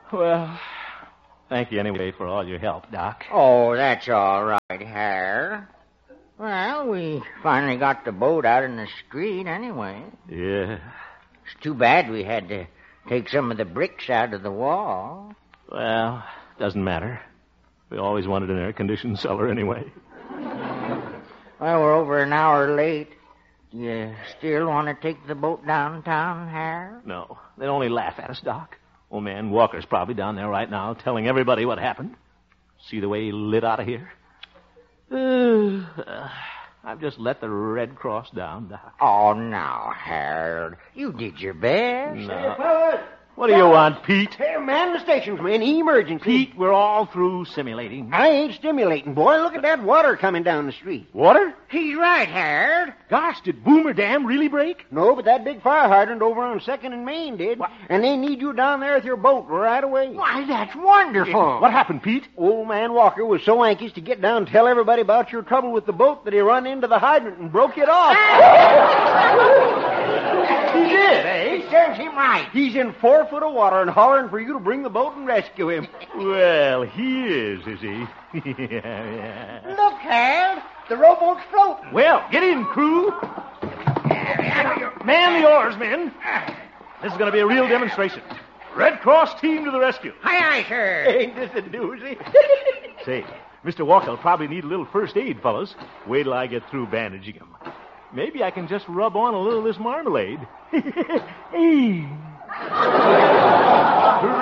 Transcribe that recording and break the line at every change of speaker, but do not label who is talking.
Well, thank you anyway for all your help, Doc.
Oh, that's all right, Harold. Well, we finally got the boat out in the street anyway.
Yeah.
It's too bad we had to take some of the bricks out of the wall.
Well, doesn't matter. We always wanted an air-conditioned cellar anyway.
Well, we're over an hour late. Do you still want to take the boat downtown, Harold?
No, they'd only laugh at us, Doc. Old man Walker's probably down there right now telling everybody what happened. See the way he lit out of here? I've just let the Red Cross down, Doc.
Oh, now, Harold, you did your best.
No.
Hey, fellas.
What do you want, Pete?
Hey, man the station's man. Emergency.
Pete, we're all through simulating.
I ain't stimulating, boy. Look at that water coming down the street.
Water?
He's right, Harold.
Gosh, did Boomer Dam really break?
No, but that big fire hydrant over on 2nd and Main did.
What?
And they need you down there with your boat right away.
Why, that's wonderful.
What happened, Pete?
Old man Walker was so anxious to get down and tell everybody about your trouble with the boat that he run into the hydrant and broke it off.
He did, eh?
It serves him right.
He's in 4 foot of water and hollering for you to bring the boat and rescue him.
Well, he is he? Yeah.
Look, Harold, the rowboat's floating.
Well, get in, crew. Man the oars, men. This is going to be a real demonstration. Red Cross team to the rescue.
Aye, aye, sir.
Ain't this a doozy?
Say, Mr. Walker will probably need a little first aid, fellas. Wait till I get through bandaging him. Maybe I can just rub on a little of this marmalade.